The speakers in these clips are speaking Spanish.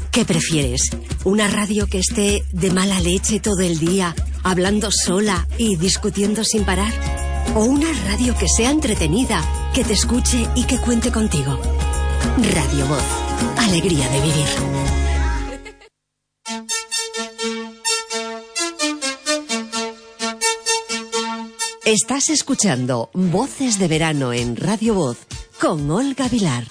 ¿Qué prefieres? ¿Una radio que esté de mala leche todo el día, hablando sola y discutiendo sin parar? ¿O una radio que sea entretenida, que te escuche y que cuente contigo? Radio Voz. Alegría de vivir. Estás escuchando Voces de Verano en Radio Voz con Olga Vilar.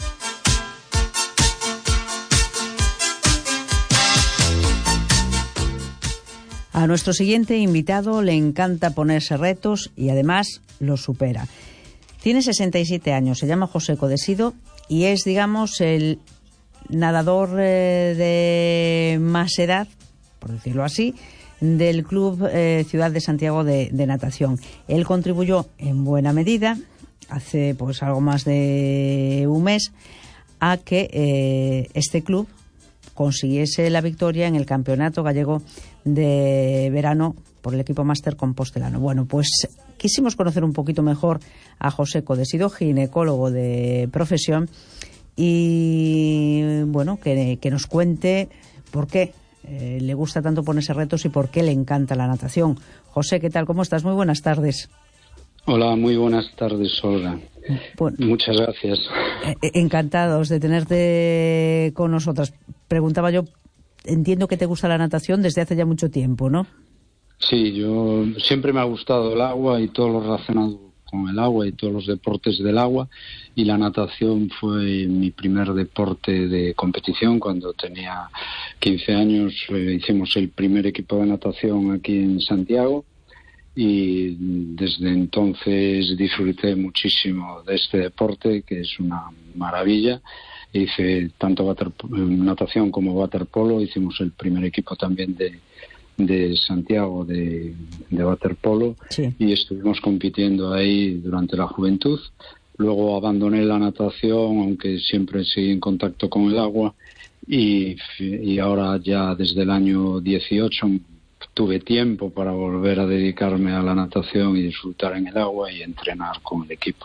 A nuestro siguiente invitado le encanta ponerse retos y además los supera. Tiene 67 años, se llama José Codesido y es, digamos, el nadador de más edad, por decirlo así, del Club Ciudad de Santiago de natación. Él contribuyó en buena medida, hace pues algo más de un mes, a que este club consiguiese la victoria en el Campeonato Gallego de Verano por el equipo máster compostelano. Bueno, pues quisimos conocer un poquito mejor a José Codesido, ginecólogo de profesión, y bueno, que nos cuente por qué le gusta tanto ponerse retos y por qué le encanta la natación. José, ¿qué tal? ¿Cómo estás? Muy buenas tardes. Hola, muy buenas tardes, Olga. Bueno, muchas gracias. Encantados de tenerte con nosotras. Preguntaba yo, entiendo que te gusta la natación desde hace ya mucho tiempo, ¿no? Sí, yo siempre me ha gustado el agua y todo lo relacionado con el agua y todos los deportes del agua, y la natación fue mi primer deporte de competición. Cuando tenía 15 años hicimos el primer equipo de natación aquí en Santiago y desde entonces disfruté muchísimo de este deporte, que es una maravilla. Hice tanto natación como waterpolo. Hicimos el primer equipo también de Santiago de waterpolo, sí. Y estuvimos compitiendo ahí durante la juventud. Luego abandoné la natación, aunque siempre seguí en contacto con el agua, y ahora ya desde el año 18 tuve tiempo para volver a dedicarme a la natación y disfrutar en el agua y entrenar con el equipo.